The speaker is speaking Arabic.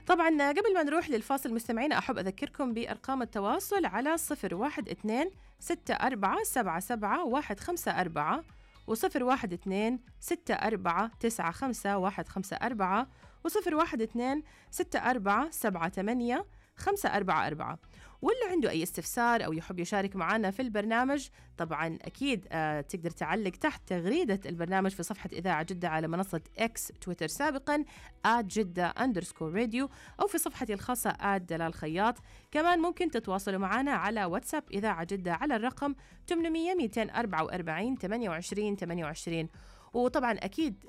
طبعا قبل ما نروح للفاصل مستمعين أحب أذكركم بأرقام التواصل على 012-6477-154 و012-6495-154 و012-6478-544. واللي عنده أي استفسار أو يحب يشارك معنا في البرنامج طبعا أكيد تقدر تعلق تحت تغريدة البرنامج في صفحة إذاعة جدة على منصة إكس تويتر سابقا @جدة_radio أو في صفحتي الخاصة @دلال خياط. كمان ممكن تتواصلوا معنا على واتساب إذاعة جدة على الرقم 800 244 28 28. وطبعا أكيد